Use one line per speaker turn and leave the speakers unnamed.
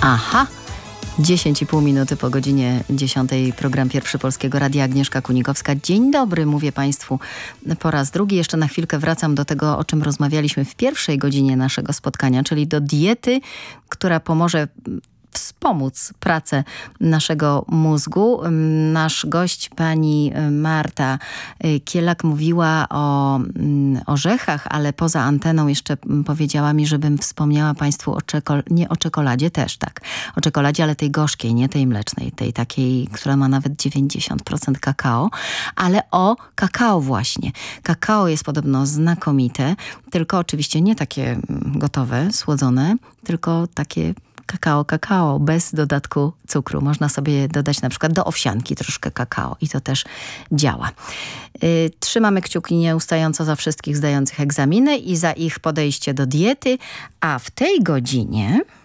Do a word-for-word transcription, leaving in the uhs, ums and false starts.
Aha! dziesięć i pół minuty po godzinie dziesiątej. Program Pierwszy Polskiego Radia. Agnieszka Kunikowska. Dzień dobry, mówię Państwu po raz drugi. Jeszcze na chwilkę wracam do tego, o czym rozmawialiśmy w pierwszej godzinie naszego spotkania, czyli do diety, która pomoże wspomóc pracę naszego mózgu. Nasz gość, pani Marta Kielak, mówiła o orzechach, ale poza anteną jeszcze powiedziała mi, żebym wspomniała Państwu o czekol- nie o czekoladzie też, tak. O czekoladzie, ale tej gorzkiej, nie tej mlecznej, tej takiej, która ma nawet dziewięćdziesiąt procent kakao, ale o kakao właśnie. Kakao jest podobno znakomite, tylko oczywiście nie takie gotowe, słodzone, tylko takie kakao, kakao, bez dodatku cukru. Można sobie dodać na przykład do owsianki troszkę kakao i to też działa. Yy, trzymamy kciuki nieustająco za wszystkich zdających egzaminy i za ich podejście do diety, a w tej godzinie